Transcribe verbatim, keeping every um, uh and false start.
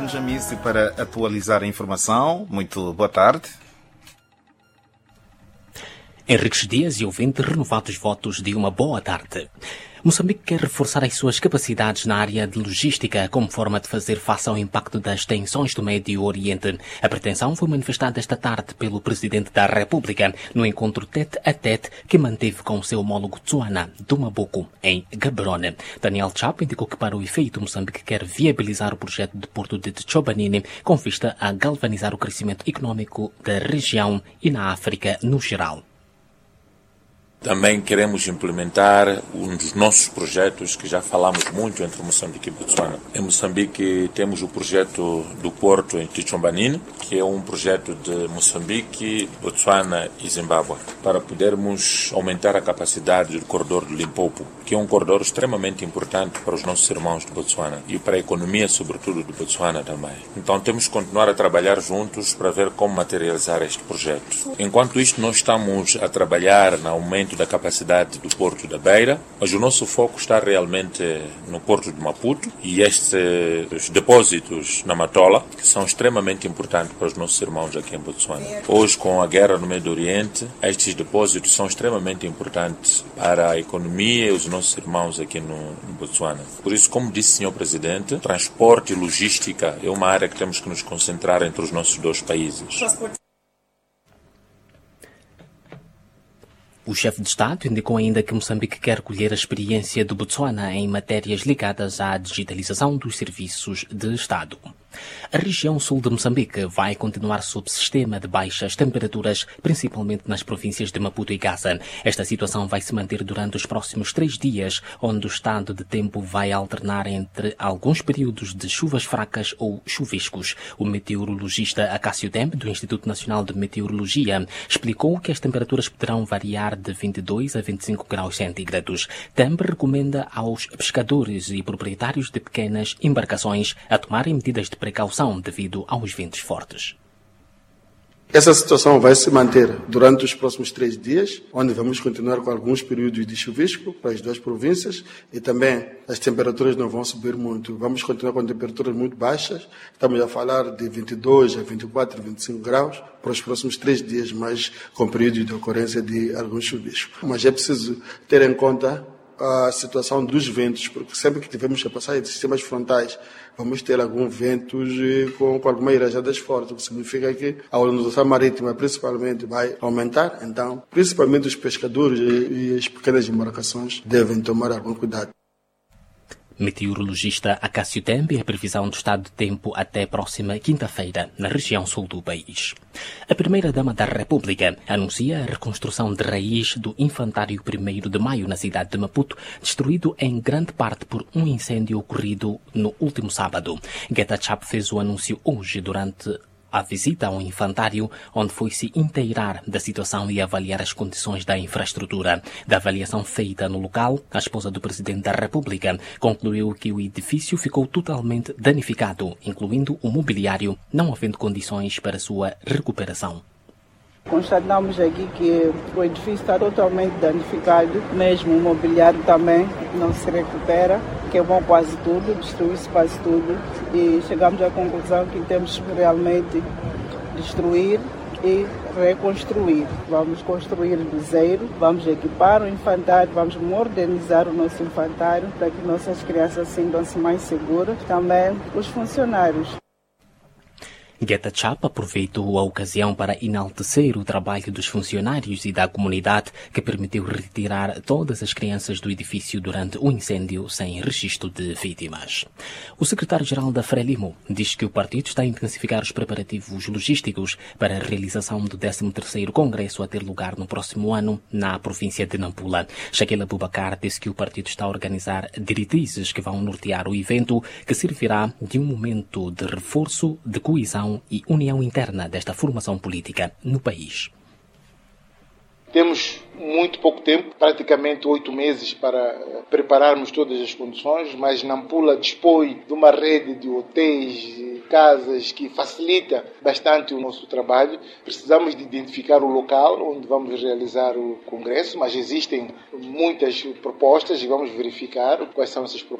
Nuno Jamisi para atualizar a informação. Muito boa tarde. Henriques Dias e ouvinte, renovados votos de uma boa tarde. Moçambique quer reforçar as suas capacidades na área de logística como forma de fazer face ao impacto das tensões do Médio Oriente. A pretensão foi manifestada esta tarde pelo Presidente da República no encontro tete-a-tete que manteve com o seu homólogo Tsuana do Mabuco, em Gaborone. Daniel Chapo indicou que, para o efeito, Moçambique quer viabilizar o projeto de Porto de Tchobanini com vista a galvanizar o crescimento econômico da região e na África no geral. Também queremos implementar um dos nossos projetos que já falamos muito entre Moçambique e Botsuana. Em Moçambique temos o projeto do Porto em Tchombanine, que é um projeto de Moçambique, Botsuana e Zimbábue, para podermos aumentar a capacidade do corredor do Limpopo, que é um corredor extremamente importante para os nossos irmãos de Botsuana e para a economia, sobretudo, de Botsuana também. Então temos que continuar a trabalhar juntos para ver como materializar este projeto. Enquanto isto, nós estamos a trabalhar no aumento da capacidade do Porto da Beira, mas o nosso foco está realmente no Porto de Maputo e estes depósitos na Matola, que são extremamente importantes para os nossos irmãos aqui em Botsuana. Hoje, com a guerra no Médio Oriente, estes depósitos são extremamente importantes para a economia e os nossos irmãos aqui no, no Botsuana. Por isso, como disse o senhor Presidente, transporte e logística é uma área que temos que nos concentrar entre os nossos dois países. O chefe de Estado indicou ainda que Moçambique quer colher a experiência do Botsuana em matérias ligadas à digitalização dos serviços de Estado. A região sul de Moçambique vai continuar sob sistema de baixas temperaturas, principalmente nas províncias de Maputo e Gaza. Esta situação vai se manter durante os próximos três dias, onde o estado de tempo vai alternar entre alguns períodos de chuvas fracas ou chuviscos. O meteorologista Acácio Tembe, do Instituto Nacional de Meteorologia, explicou que as temperaturas poderão variar de vinte e dois a vinte e cinco graus centígrados. Tembe recomenda aos pescadores e proprietários de pequenas embarcações a tomarem medidas de precaução devido aos ventos fortes. Essa situação vai se manter durante os próximos três dias, onde vamos continuar com alguns períodos de chuvisco para as duas províncias e também as temperaturas não vão subir muito. Vamos continuar com temperaturas muito baixas, estamos a falar de vinte e dois a vinte e quatro, vinte e cinco graus para os próximos três dias, mas com períodos de ocorrência de algum chuvisco. Mas é preciso ter em conta a situação dos ventos, porque sempre que tivermos a passar de sistemas frontais, vamos ter alguns ventos com, com algumas rajadas fortes, o que significa que a ondulação marítima principalmente vai aumentar. Então, principalmente os pescadores e, e as pequenas embarcações devem tomar algum cuidado. Meteorologista Acácio Tembe, a previsão do estado de tempo até a próxima quinta-feira, na região sul do país. A Primeira-Dama da República anuncia a reconstrução de raiz do Infantário primeiro de Maio na cidade de Maputo, destruído em grande parte por um incêndio ocorrido no último sábado. Guetta Chap fez o anúncio hoje durante a visita ao infantário, onde foi se inteirar da situação e avaliar as condições da infraestrutura. Da avaliação feita no local, a esposa do Presidente da República concluiu que o edifício ficou totalmente danificado, incluindo o mobiliário, não havendo condições para sua recuperação. Constatamos aqui que o edifício está totalmente danificado, mesmo o mobiliário também não se recupera, queimou quase tudo, destruiu-se quase tudo e chegamos à conclusão que temos que realmente destruir e reconstruir. Vamos construir do zero, vamos equipar o infantário, vamos modernizar o nosso infantário para que nossas crianças sintam-se mais seguras, também os funcionários. Guetta Chap aproveitou a ocasião para enaltecer o trabalho dos funcionários e da comunidade que permitiu retirar todas as crianças do edifício durante o incêndio sem registro de vítimas. O secretário-geral da Frelimo diz que o partido está a intensificar os preparativos logísticos para a realização do décimo terceiro Congresso a ter lugar no próximo ano na província de Nampula. Shaquille Abubakar disse que o partido está a organizar diretrizes que vão nortear o evento, que servirá de um momento de reforço, de coesão e união interna desta formação política no país. Temos muito pouco tempo, praticamente oito meses, para prepararmos todas as condições, mas Nampula dispõe de uma rede de hotéis e casas que facilita bastante o nosso trabalho. Precisamos de identificar o local onde vamos realizar o congresso, mas existem muitas propostas e vamos verificar quais são essas propostas.